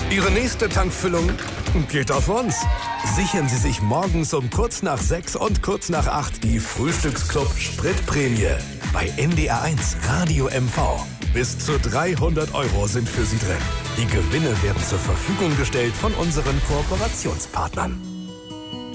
Ihre nächste Tankfüllung geht auf uns. Sichern Sie sich morgens um kurz nach 6 und kurz nach 8 die Frühstücksclub Spritprämie bei NDR 1 Radio MV. Bis zu 300 € sind für Sie drin. Die Gewinne werden zur Verfügung gestellt von unseren Kooperationspartnern.